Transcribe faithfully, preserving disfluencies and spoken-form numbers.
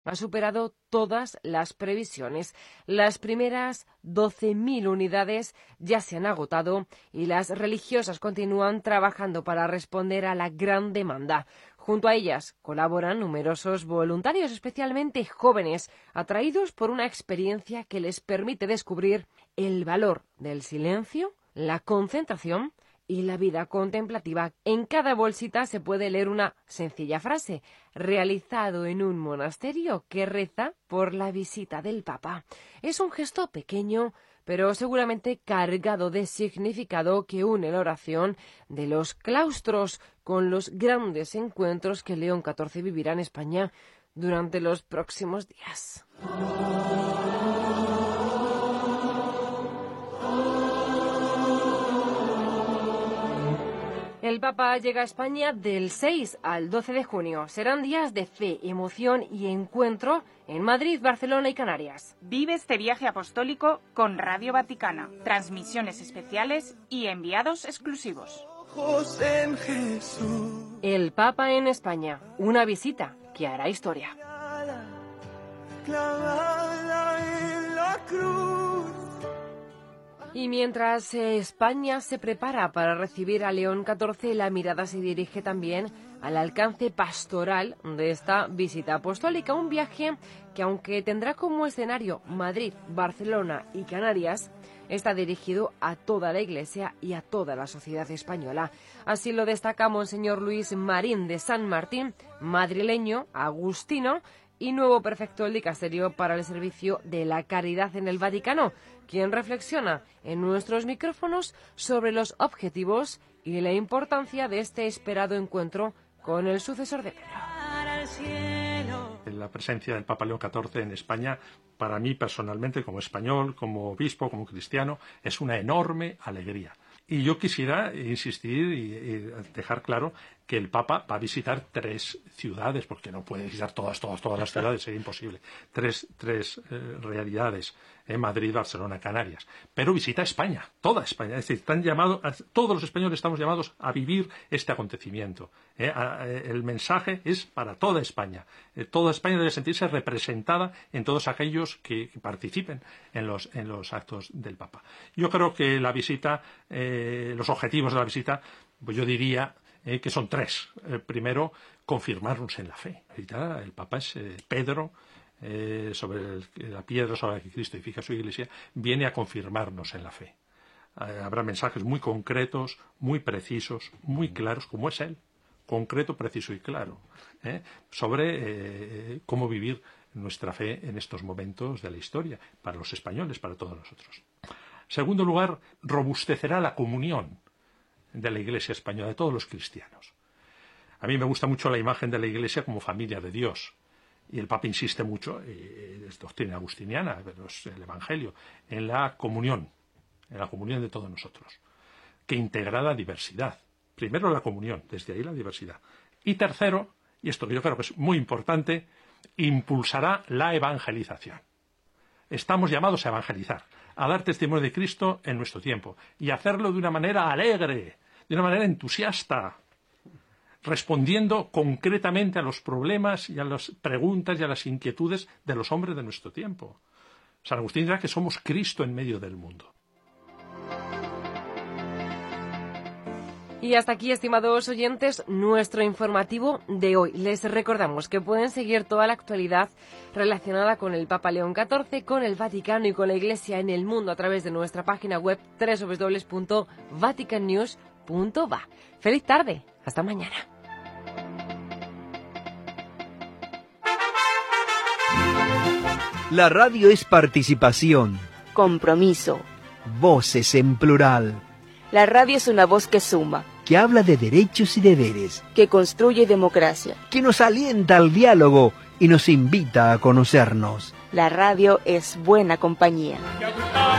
Ha superado todas las previsiones. Las primeras doce mil unidades ya se han agotado y las religiosas continúan trabajando para responder a la gran demanda. Junto a ellas colaboran numerosos voluntarios, especialmente jóvenes, atraídos por una experiencia que les permite descubrir el valor del silencio, la concentración y la vida contemplativa. En cada bolsita se puede leer una sencilla frase: realizado en un monasterio que reza por la visita del Papa. Es un gesto pequeño, pero seguramente cargado de significado, que une la oración de los claustros con los grandes encuentros que León catorce vivirá en España durante los próximos días. El Papa llega a España del seis al doce de junio. Serán días de fe, emoción y encuentro en Madrid, Barcelona y Canarias. Vive este viaje apostólico con Radio Vaticana, transmisiones especiales y enviados exclusivos. El Papa en España, una visita que hará historia. Y mientras eh, España se prepara para recibir a León catorce, la mirada se dirige también al alcance pastoral de esta visita apostólica, un viaje que, aunque tendrá como escenario Madrid, Barcelona y Canarias, está dirigido a toda la Iglesia y a toda la sociedad española. Así lo destaca Monseñor Luis Marín de San Martín, madrileño, agustino y nuevo prefecto del dicasterio para el servicio de la caridad en el Vaticano, quien reflexiona en nuestros micrófonos sobre los objetivos y la importancia de este esperado encuentro con el sucesor de Pedro. La presencia del Papa León catorce en España, para mí personalmente, como español, como obispo, como cristiano, es una enorme alegría. Y yo quisiera insistir y dejar claro que el Papa va a visitar tres ciudades, porque no puede visitar todas, todas, todas las ciudades, sería imposible. Tres, tres eh, realidades, en Madrid, Barcelona, Canarias. Pero visita España, toda España. Es decir, están llamados, todos los españoles estamos llamados a vivir este acontecimiento. Eh, a, eh, el mensaje es para toda España. Eh, toda España debe sentirse representada en todos aquellos que, que participen en los, en los actos del Papa. Yo creo que la visita, eh, los objetivos de la visita, pues yo diría Eh, que son tres. Eh, primero, confirmarnos en la fe. El Papa es eh, Pedro, eh, sobre el, la piedra sobre la que Cristo edifica su Iglesia, viene a confirmarnos en la fe. Eh, habrá mensajes muy concretos, muy precisos, muy claros, como es Él, concreto, preciso y claro, eh, sobre eh, cómo vivir nuestra fe en estos momentos de la historia, para los españoles, para todos nosotros. En segundo lugar, robustecerá la comunión de la Iglesia española, de todos los cristianos. A mí me gusta mucho la imagen de la Iglesia como familia de Dios, y el Papa insiste mucho, eh, es doctrina agustiniana, pero es el Evangelio, en la comunión, en la comunión de todos nosotros, que integra la diversidad. Primero la comunión, desde ahí la diversidad. Y tercero, y esto yo creo que es muy importante, impulsará la evangelización. Estamos llamados a evangelizar, a dar testimonio de Cristo en nuestro tiempo, y hacerlo de una manera alegre, de una manera entusiasta, respondiendo concretamente a los problemas y a las preguntas y a las inquietudes de los hombres de nuestro tiempo. San Agustín dirá que somos Cristo en medio del mundo. Y hasta aquí, estimados oyentes, nuestro informativo de hoy. Les recordamos que pueden seguir toda la actualidad relacionada con el Papa León catorce, con el Vaticano y con la Iglesia en el mundo a través de nuestra página web doble u doble u doble u punto vatican news punto va. ¡Feliz tarde! ¡Hasta mañana! La radio es participación. Compromiso. Voces en plural. La radio es una voz que suma. Que habla de derechos y deberes. Que construye democracia. Que nos alienta al diálogo y nos invita a conocernos. La radio es buena compañía.